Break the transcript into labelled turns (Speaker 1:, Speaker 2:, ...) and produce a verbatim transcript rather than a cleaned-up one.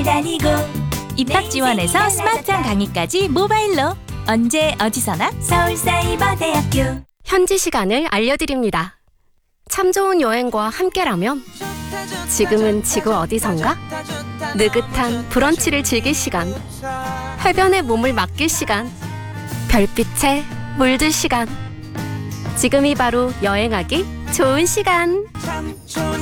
Speaker 1: 다니고
Speaker 2: 입학 지원에서 스마트한 강의까지 모바일로 언제 어디서나
Speaker 1: 서울사이버대학교.
Speaker 3: 현지 시간을 알려드립니다. 참 좋은 여행과 함께라면 지금은 지구 어디선가? 느긋한 브런치를 즐길 시간, 해변에 몸을 맡길 시간, 별빛에 물들 시간. 지금이 바로 여행하기 좋은 시간.